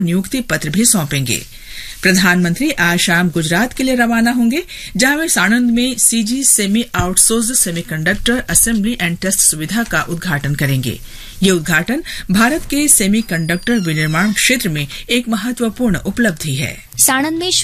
नियुक्ति पत्र भी सौंपेंगे। प्रधानमंत्री आज शाम गुजरात के लिए रवाना होंगे, जहां वे साणंद में CG semi outsourced semiconductor assembly and test सुविधा का उद्घाटन करेंगे। ये उद्घाटन भारत के सेमीकंडक्टर विनिर्माण क्षेत्र में एक महत्वपूर्ण उपलब्धि है। साणंद में